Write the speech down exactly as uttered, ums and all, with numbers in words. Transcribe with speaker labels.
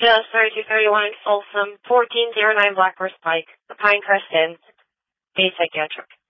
Speaker 1: Just thirty-two thirty-one, Folsom, fourteen oh nine Blackbird Pike, the Pinecrest Inn, A psychiatric.